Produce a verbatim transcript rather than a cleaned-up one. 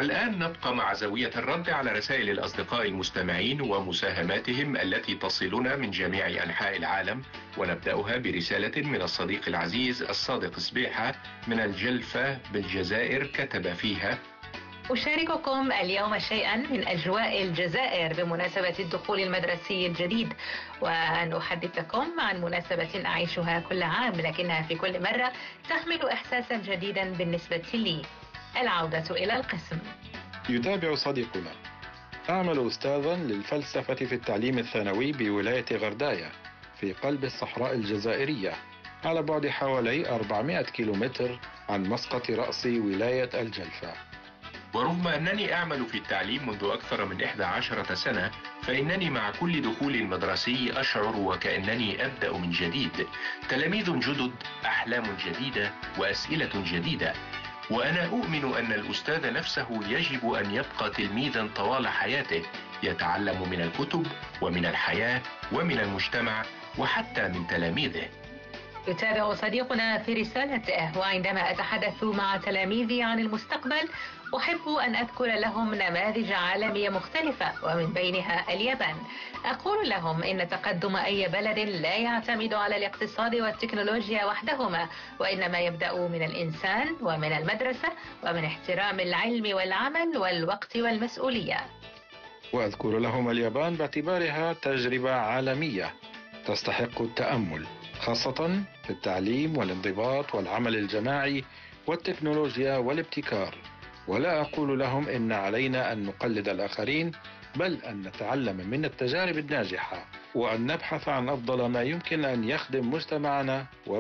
والآن نبقى مع زاوية الرد على رسائل الأصدقاء المستمعين ومساهماتهم التي تصلنا من جميع أنحاء العالم، ونبدأها برسالة من الصديق العزيز الصادق سبيحة من الجلفة بالجزائر. كتب فيها: أشارككم اليوم شيئا من أجواء الجزائر بمناسبة الدخول المدرسي الجديد، وأن أحدث لكم عن مناسبة أعيشها كل عام لكنها في كل مرة تحمل إحساسا جديدا بالنسبة لي. العودة إلى القسم. يتابع صديقنا: أعمل أستاذا للفلسفة في التعليم الثانوي بولاية غرداية في قلب الصحراء الجزائرية، على بعد حوالي أربعمائة كيلومتر عن مسقط رأس ولاية الجلفة. ورغم أنني أعمل في التعليم منذ أكثر من إحدى عشرة سنة، فإنني مع كل دخول مدرسي أشعر وكأنني أبدأ من جديد. تلاميذ جدد، أحلام جديدة، وأسئلة جديدة. وأنا أؤمن أن الأستاذ نفسه يجب أن يبقى تلميذا طوال حياته، يتعلم من الكتب ومن الحياة ومن المجتمع وحتى من تلاميذه. يتابع صديقنا في رسالته: وعندما أتحدث مع تلاميذي عن المستقبل أحب أن أذكر لهم نماذج عالمية مختلفة ومن بينها اليابان. أقول لهم إن تقدم أي بلد لا يعتمد على الاقتصاد والتكنولوجيا وحدهما، وإنما يبدأ من الإنسان ومن المدرسة ومن احترام العلم والعمل والوقت والمسؤولية. وأذكر لهم اليابان باعتبارها تجربة عالمية تستحق التأمل، خاصة في التعليم والانضباط والعمل الجماعي والتكنولوجيا والابتكار. ولا أقول لهم إن علينا أن نقلد الآخرين، بل أن نتعلم من التجارب الناجحة وأن نبحث عن أفضل ما يمكن أن يخدم مجتمعنا.